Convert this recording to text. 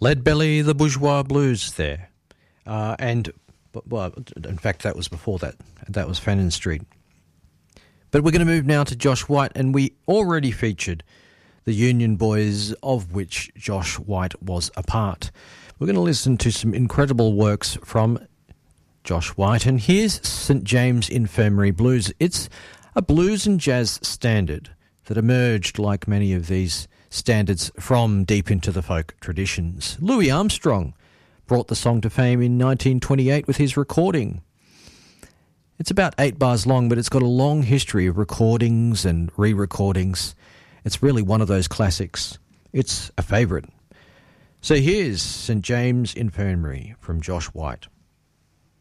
Leadbelly, the Bourgeois Blues there. Well, in fact, that was before that. That was Fannin Street. But we're going to move now to Josh White, and we already featured the Union Boys, of which Josh White was a part. We're going to listen to some incredible works from Josh White, and here's St. James Infirmary Blues. It's a blues and jazz standard that emerged, like many of these standards, from deep into the folk traditions. Louis Armstrong brought the song to fame in 1928 with his recording. It's about 8 bars long, but it's got a long history of recordings and re-recordings. It's really one of those classics. It's a favourite. So here's St. James Infirmary from Josh White.